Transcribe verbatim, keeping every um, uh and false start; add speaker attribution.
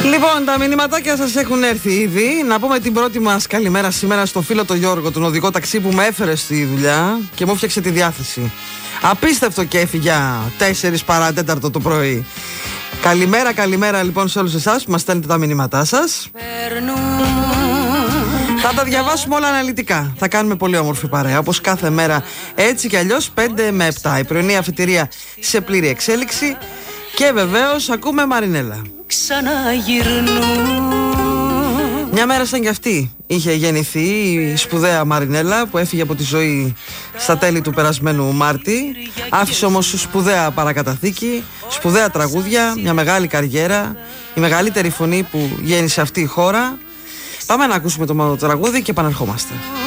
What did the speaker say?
Speaker 1: Λοιπόν, τα μηνυματάκια σας έχουν έρθει ήδη. Να πούμε την πρώτη μας καλημέρα σήμερα στο φίλο τον Γιώργο, τον οδηγό ταξί που με έφερε στη δουλειά και μου έφτιαξε τη διάθεση. Απίστευτο κέφι για τέσσερις παρά τέταρτο το πρωί. Καλημέρα, καλημέρα λοιπόν σε όλους εσάς που μας στέλνετε τα μηνύματά σας. Θα τα διαβάσουμε όλα αναλυτικά. Θα κάνουμε πολύ όμορφη παρέα, όπως κάθε μέρα. Έτσι κι αλλιώς πέντε με επτά. Η πρωινή αφετηρία σε πλήρη εξέλιξη. Και βεβαίως ακούμε Μαρινέλα. Μια μέρα σαν κι αυτή είχε γεννηθεί η σπουδαία Μαρινέλα, που έφυγε από τη ζωή στα τέλη του περασμένου Μάρτη. Άφησε όμως σπουδαία παρακαταθήκη, σπουδαία τραγούδια, μια μεγάλη καριέρα, η μεγαλύτερη φωνή που γέννησε αυτή η χώρα. Πάμε να ακούσουμε το τραγούδι και επαναρχόμαστε.